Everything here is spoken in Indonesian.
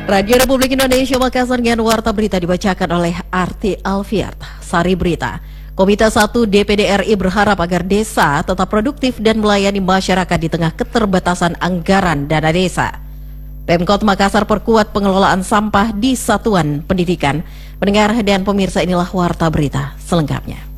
Radio Republik Indonesia Makassar dengan Warta Berita dibacakan oleh Arti Alfiat. Sari Berita. Komite 1 DPD RI berharap agar desa tetap produktif dan melayani masyarakat di tengah keterbatasan anggaran dana desa. Pemkot Makassar perkuat pengelolaan sampah di satuan pendidikan. Pendengar dan pemirsa, inilah Warta Berita selengkapnya.